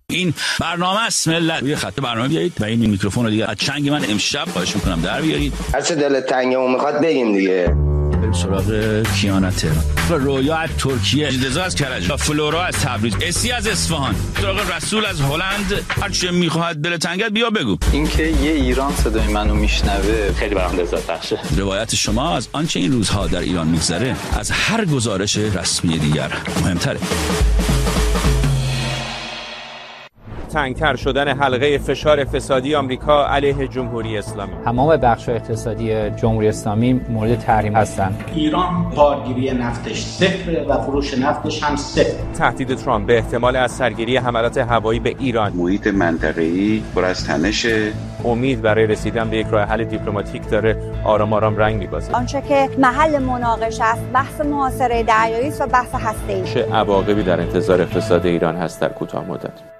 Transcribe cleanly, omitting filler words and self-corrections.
این برنامه است ملت. روی خط برنامه بیایید و این میکروفون رو دیگه از چنگ من امشب خواهش میکنم در بیارید. هر چه دلت تنگه و میخواد بگیم دیگه. بریم سراغ کیانا تهران، رویا از ترکیه، رضا از کرج، فلورا از تبریز، اسی از اصفهان، سراغ رسول از هلند. هر چه میخواد دلت تنگت بیا بگو. اینکه یه ایران صدای منو میشنوه خیلی برام لذت بخشه. روایت شما از آنچه این روزها در ایران میگذره از هر گزارش رسمی دیگر مهمتره. تنگتر شدن حلقه فشار اقتصادی آمریکا علیه جمهوری اسلامی. تمام بخش‌های اقتصادی جمهوری اسلامی مورد تحریم هستند. ایران بارگیری نفتش صفر و فروش نفتش هم صفر. تهدید ترامپ به احتمال از سرگیری حملات هوایی به ایران. محیط منطقه‌ای پر از تنشه. امید برای رسیدن به یک راه حل دیپلماتیک داره آرام آرام رنگ می‌بازه. آنچه که محل مناقشه است بحث محاصره دریایی و بحث هسته‌ای. چه عواقبی در انتظار اقتصاد ایران هست در کوتاه مدت؟